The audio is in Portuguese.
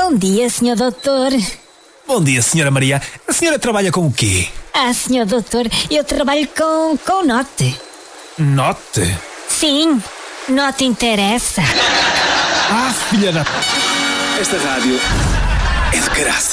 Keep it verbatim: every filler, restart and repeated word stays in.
Bom dia, senhor doutor. Bom dia, senhora Maria. A senhora trabalha com o quê? Ah, senhor doutor, eu trabalho com, com note. Note? Sim, note interessa. Ah, filha da... Esta rádio é de graça.